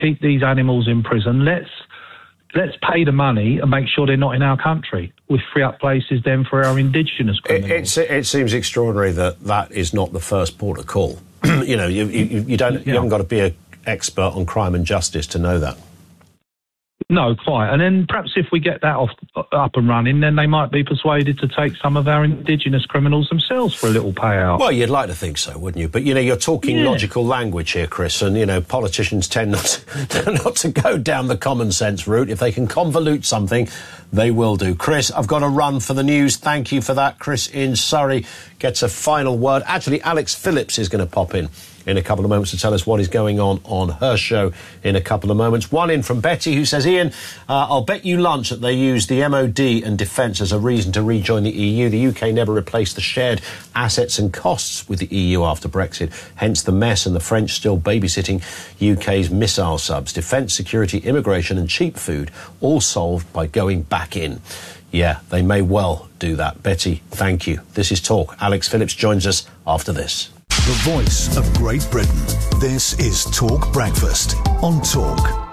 keep these animals in prison. Let's pay the money and make sure they're not in our country. We free up places then for our indigenous criminals. It seems extraordinary that is not the first port of call. You know, you haven't got to be an expert on crime and justice to know that. No, quite. And then perhaps if we get that up and running, then they might be persuaded to take some of our indigenous criminals themselves for a little payout. Well, you'd like to think so, wouldn't you? But, you know, you're talking logical language here, Chris, and, you know, politicians tend not to go down the common sense route. If they can convolute something, they will do. Chris, I've got to run for the news. Thank you for that. Chris in Surrey gets a final word. Actually, Alex Phillips is going to pop in a couple of moments to tell us what is going on her show in a couple of moments. One in from Betty, who says, Ian, I'll bet you lunch that they use the MOD and Defence as a reason to rejoin the EU. The UK never replaced the shared assets and costs with the EU after Brexit, hence the mess, and the French still babysitting UK's missile subs. Defence, security, immigration and cheap food, all solved by going back in. Yeah, they may well do that. Betty, thank you. This is Talk. Alex Phillips joins us after this. The voice of Great Britain. This is Talk Breakfast on Talk.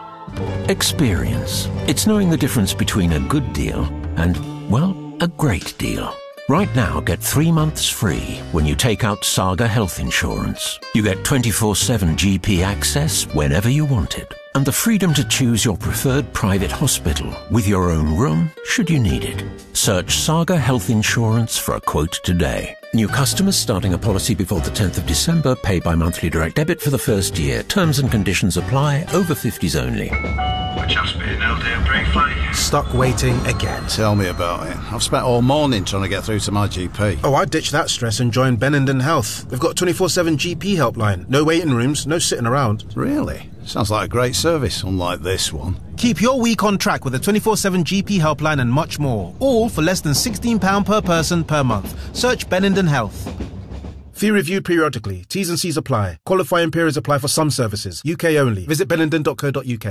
Experience. It's knowing the difference between a good deal and, well, a great deal. Right now, get 3 months free when you take out Saga Health Insurance. You get 24/7 GP access whenever you want it, and the freedom to choose your preferred private hospital with your own room should you need it. Search Saga Health Insurance for a quote today. New customers starting a policy before the 10th of December pay by monthly direct debit for the first year. Terms and conditions apply. Over 50s only. We're just being held here briefly. Stuck waiting again. Tell me about it. I've spent all morning trying to get through to my GP. Oh, I ditched that stress and joined Benenden Health. They've got 24/7 GP helpline. No waiting rooms, no sitting around. Really? Sounds like a great service, unlike this one. Keep your week on track with a 24/7 GP helpline and much more. All for less than £16 per person per month. Search Benenden Health. Fee reviewed periodically. T's and C's apply. Qualifying periods apply for some services. UK only. Visit benenden.co.uk.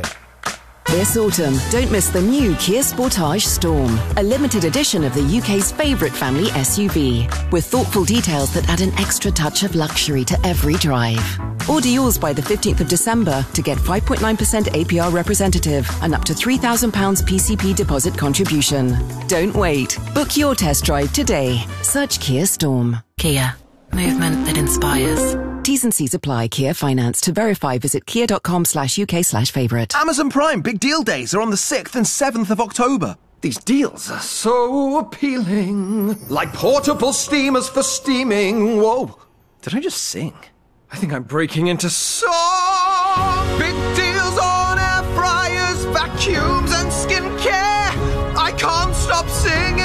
This autumn, don't miss the new Kia Sportage Storm, a limited edition of the UK's favourite family SUV, with thoughtful details that add an extra touch of luxury to every drive. Order yours by the 15th of December to get 5.9% APR representative and up to £3,000 PCP deposit contribution. Don't wait. Book your test drive today. Search Kia Storm. Kia. Movement that inspires. T's and C's apply. Kia Finance. To verify, visit kia.com/UK/favourite. Amazon Prime Big Deal Days are on the 6th and 7th of October. These deals are so appealing. Like portable steamers for steaming. Whoa. Did I just sing? I think I'm breaking into song. Big deals on air fryers, vacuums and skincare. I can't stop singing.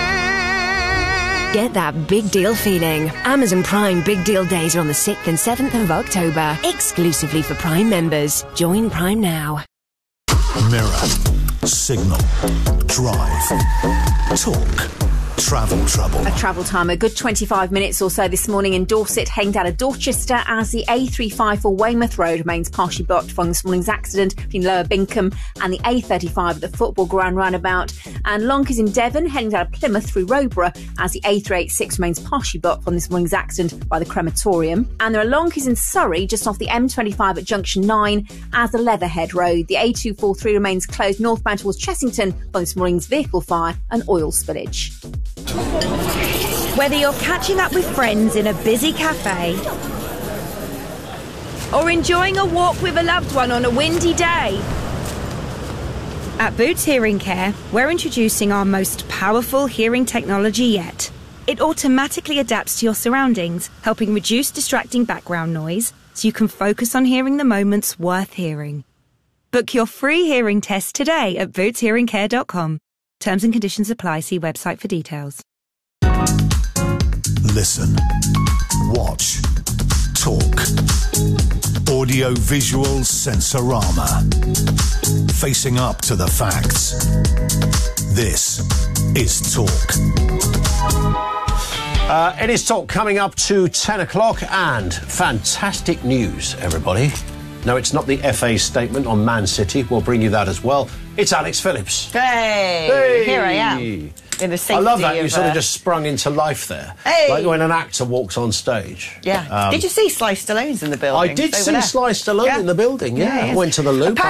Get that big deal feeling. Amazon Prime Big Deal Days are on the 6th and 7th of October. Exclusively for Prime members. Join Prime now. Mirror, Signal, Drive, Talk, Travel Trouble. A travel time, a good 25 minutes or so this morning in Dorset, heading down to Dorchester as the A354 Weymouth Road remains partially blocked following this morning's accident between Lower Binkham and the A35 at the Football Ground roundabout. And Lonkers in Devon, heading down to Plymouth through Rowborough as the A386 remains partially blocked from this morning's accident by the crematorium. And there are Lonkers in Surrey, just off the M25 at Junction 9 as the Leatherhead Road. The A243 remains closed northbound towards Chessington from this morning's vehicle fire and oil spillage. Whether you're catching up with friends in a busy cafe or enjoying a walk with a loved one on a windy day, at Boots Hearing Care, we're introducing our most powerful hearing technology yet. It automatically adapts to your surroundings, helping reduce distracting background noise so you can focus on hearing the moments worth hearing. Book your free hearing test today at bootshearingcare.com. Terms and conditions apply. See website for details. Listen, watch, talk. Audio-visual Sensorama. Facing up to the facts. This is Talk. It is Talk coming up to 10 o'clock, and fantastic news, everybody. No, it's not the FA's statement on Man City. We'll bring you that as well. It's Alex Phillips. Hey! Here I am. In the safety I love that. You of, sort of just sprung into life there. Hey! Like when an actor walks on stage. Yeah. Did you see Sly Stallone's in the building? I did see Sly Stallone in the building, yeah. Yes. Went to the Loop.